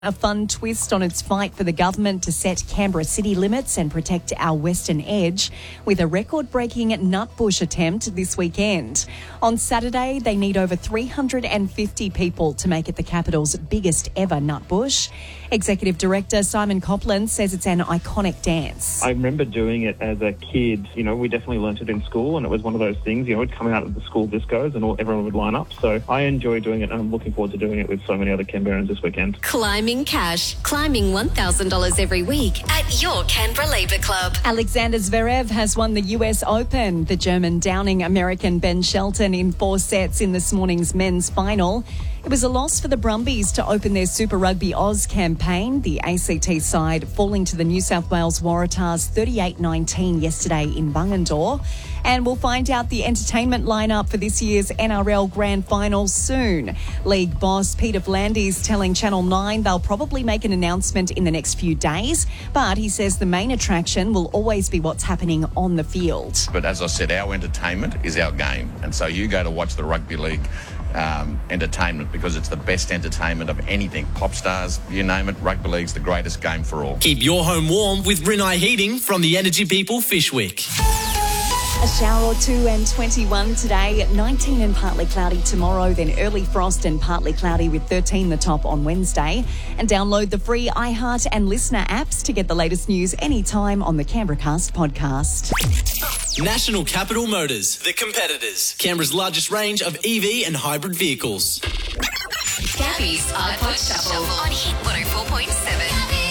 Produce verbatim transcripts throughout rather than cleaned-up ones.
A fun twist on its fight for the government to set Canberra city limits and protect our western edge with a record-breaking nutbush attempt this weekend. On Saturday, they need over three hundred fifty people to make it the capital's biggest ever nutbush. Executive Director Simon Copland says it's an iconic dance. I remember doing it as a kid. You know, we definitely learnt it in school, and it was one of those things, you know, it'd come out of the school discos and all, everyone would line up. So I enjoy doing it, and I'm looking forward to doing it with so many other Canberrans this weekend. Climbing cash. Climbing one thousand dollars every week at your Canberra Labour Club. Alexander Zverev has won the U S Open. The German downing American Ben Shelton in four sets in this morning's men's final. It was a loss for the Brumbies to open their Super Rugby Oz campaign, the A C T side falling to the New South Wales Waratahs thirty-eight nineteen yesterday in Bungendore. And we'll find out the entertainment lineup for this year's N R L Grand Final soon. League boss Peter V'landys telling Channel nine they'll probably make an announcement in the next few days, but he says the main attraction will always be what's happening on the field. But as I said, our entertainment is our game, and so you go to watch the Rugby League Um, entertainment because it's the best entertainment of anything. Pop stars, you name it, Rugby League's the greatest game for all. Keep your home warm with Rinnai Heating from the Energy People Fishwick. A shower or two and twenty-one today, nineteen and partly cloudy tomorrow, then early frost and partly cloudy with thirteen the top on Wednesday. And download the free iHeart and Listener apps to get the latest news anytime on the Canberra Cast podcast. National Capital Motors, the competitors. Canberra's largest range of E V and hybrid vehicles. Gabby's iPod Shuffle on Hit one oh four point seven.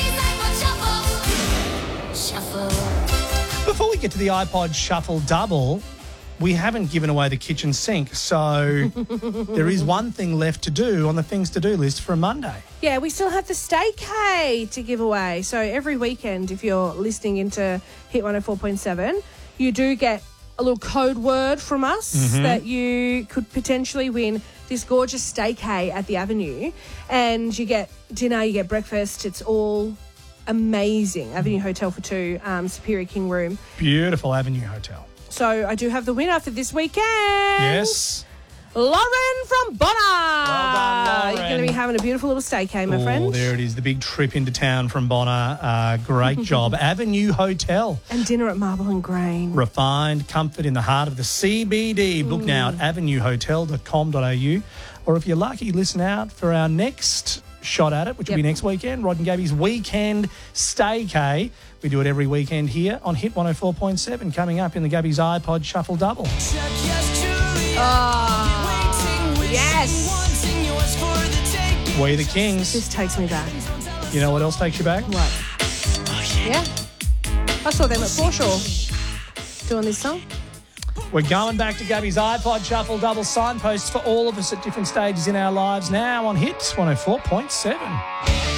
Before we get to the iPod Shuffle double, we haven't given away the kitchen sink, so there is one thing left to do on the things to do list for a Monday. Yeah, we still have the staycay to give away. So every weekend, if you're listening into Hit one oh four point seven, you do get a little code word from us mm-hmm. that you could potentially win this gorgeous staycay at the Avenue. And you get dinner, you get breakfast. It's all amazing. Avenue Hotel for two, um, Superior King Room. Beautiful Avenue Hotel. So I do have the winner for this weekend. Yes. Lauren from Bonner. Well done, Lauren. You're going to be having a beautiful little staycay, my oh, friend. There it is, the big trip into town from Bonner. Uh, great job. Avenue Hotel. And dinner at Marble and Grain. Refined comfort in the heart of the C B D. Book mm. now at avenue hotel dot com dot a u. Or if you're lucky, listen out for our next shot at it, which yep. will be next weekend. Rod and Gabby's Weekend Staycay. We do it every weekend here on Hit one oh four point seven. Coming up in the Gabby's iPod Shuffle Double. Oh, yes. We the Kings. This takes me back. You know what else takes you back? What? Yeah. I saw them at Foreshore doing this song. We're going back to Gabby's iPod Shuffle Double, signposts for all of us at different stages in our lives now on Hit one oh four point seven.